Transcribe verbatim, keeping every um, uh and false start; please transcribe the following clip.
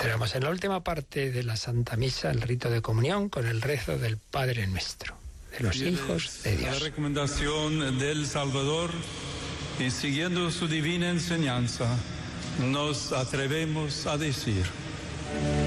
Entramos en la última parte de la Santa Misa, el rito de comunión, con el rezo del Padre Nuestro, de los hijos de Dios. La recomendación del Salvador y siguiendo su divina enseñanza, nos atrevemos a decir: